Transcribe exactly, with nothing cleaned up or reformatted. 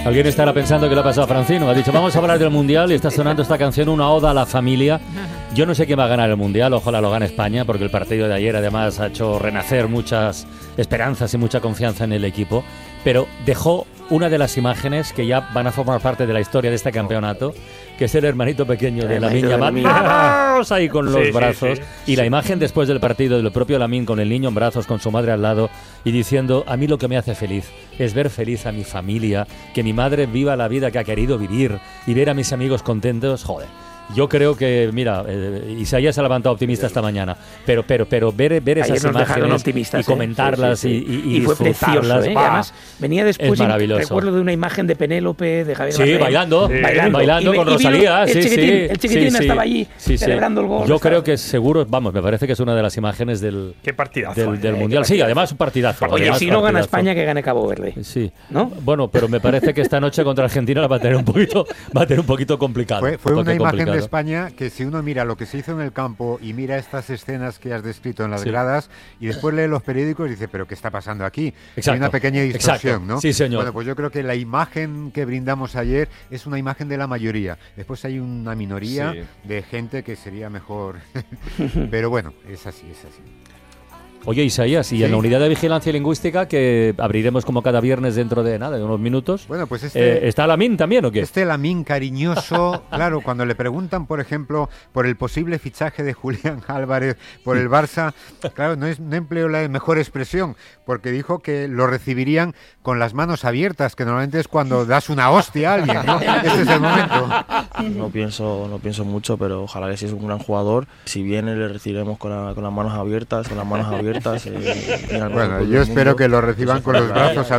Alguien estará pensando que le ha pasado a Francino. Ha dicho, vamos a hablar del Mundial y está sonando esta canción, una oda a la familia. Yo no sé quién va a ganar el Mundial, ojalá lo gane España, porque el partido de ayer además ha hecho renacer muchas esperanzas y mucha confianza en el equipo. Pero dejó una de las imágenes que ya van a formar parte de la historia de este campeonato, que es el hermanito pequeño de Lamine Yamal. ¡Vamos! Ahí con los sí, brazos. Sí, sí, y sí. la imagen después del partido del propio Lamine con el niño en brazos, con su madre al lado, y diciendo, a mí lo que me hace feliz es ver feliz a mi familia, que mi madre viva la vida que ha querido vivir y ver a mis amigos contentos. Joder. Yo creo que, mira, eh, Isaías se ha levantado optimista esta mañana, pero pero pero ver, ver esas imágenes y comentarlas sí, sí, sí. y, y, y, y fue precioso, ¿eh? Además, venía después, maravilloso. recuerdo de una imagen de Penélope, de Javier Sí, Bardem, bailando, sí. bailando, bailando y, con y Rosalía, el sí, chiquitín, sí. El chiquitín sí, estaba sí. allí sí, celebrando el gol. Yo estaba. creo que seguro, vamos, me parece que es una de las imágenes del, Qué partidazo, del, eh, del qué Mundial. partidazo. Sí, además un partidazo. Oye, además, si no gana partidazo. España, que gane Cabo Verde. Sí. ¿No? Bueno, pero me parece que esta noche contra Argentina la va a tener un poquito, va a tener un poquito complicado. Fue, fue un una imagen complicado. de España que si uno mira lo que se hizo en el campo y mira estas escenas que has descrito en las Sí. gradas y después lee los periódicos y dice, pero ¿qué está pasando aquí? Exacto. Hay una pequeña distorsión, Exacto. ¿no? Sí, señor. Bueno, pues yo creo que la imagen que brindamos ayer es una imagen de la mayoría. Después hay una minoría Sí. de gente que sería mejor. Pero bueno, es así, es así. Oye, Isaías, y Sí. en la unidad de vigilancia lingüística que abriremos como cada viernes dentro de nada, de unos minutos. Bueno, pues este... Eh, ¿Está Lamine también o qué? Este Lamine cariñoso, claro, cuando le preguntan, por ejemplo, por el posible fichaje de Julián Álvarez por el Barça, claro, no, es, no empleó la mejor expresión, porque dijo que lo recibirían con las manos abiertas, que normalmente es cuando das una hostia a alguien, ¿no? Este es el momento. No pienso, no pienso mucho, pero ojalá que si es un gran jugador, si viene le recibiremos con, la, con las manos abiertas, con las manos abiertas. Eh, Bueno, yo espero que lo reciban con los brazos abiertos.